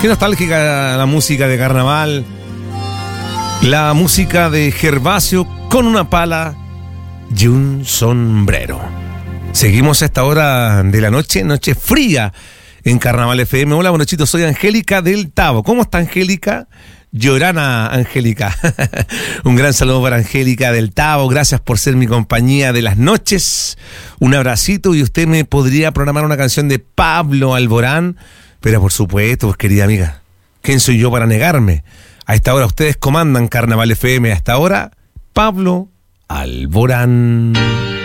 Qué nostálgica la música de carnaval. La música de Gervasio con una pala y un sombrero. Seguimos a esta hora de la noche, noche fría en Carnaval FM. Hola, buenos chicos, soy Angélica del Tavo. ¿Cómo está Angélica? Llorana Angélica. Un gran saludo para Angélica del Tavo. Gracias por ser mi compañía de las noches. Un abracito, y usted me podría programar una canción de Pablo Alborán. Pero por supuesto, pues, querida amiga, ¿quién soy yo para negarme? A esta hora ustedes comandan Carnaval FM. A esta hora, Pablo Alborán.